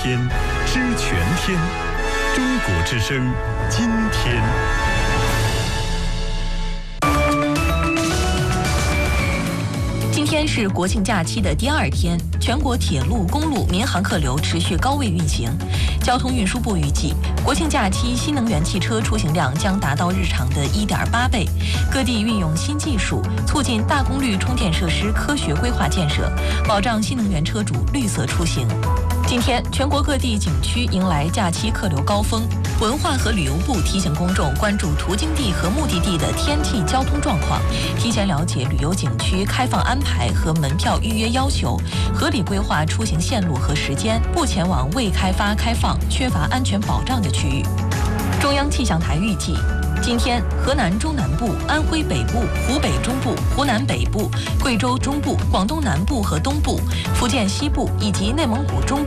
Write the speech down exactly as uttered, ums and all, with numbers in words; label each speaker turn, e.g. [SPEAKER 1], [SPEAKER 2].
[SPEAKER 1] 天，知全天。中国之声，今天。
[SPEAKER 2] 今天是国庆假期的第二天，全国铁路、公路、民航客流持续高位运行。交通运输部预计，国庆假期新能源汽车出行量将达到日常的 一点八倍。各地运用新技术，促进大功率充电设施科学规划建设，保障新能源车主绿色出行。今天，全国各地景区迎来假期客流高峰。文化和旅游部提醒公众关注途经地和目的地的天气、交通状况，提前了解旅游景区开放安排和门票预约要求，合理规划出行线路和时间，不前往未开发、开放、缺乏安全保障的区域。中央气象台预计，今天，河南中南部、安徽北部、湖北中部、湖南北部、贵州中部、广东南部和东部、福建西部以及内蒙古中部